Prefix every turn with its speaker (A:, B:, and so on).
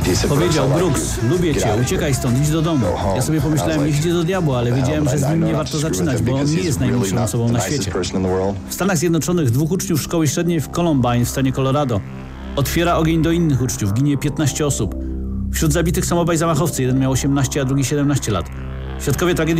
A: Powiedział: Brooks, lubię cię, uciekaj stąd, idź do domu. Ja sobie pomyślałem, niech idzie do diabła, ale wiedziałem, że z nim nie warto zaczynać, bo on nie jest najmilszą osobą na świecie. W Stanach Zjednoczonych 2 uczniów szkoły średniej w Columbine w stanie Colorado otwiera ogień do innych uczniów, ginie 15 osób. Wśród zabitych są obaj zamachowcy, jeden miał 18, a drugi 17 lat. Świadkowie tragedii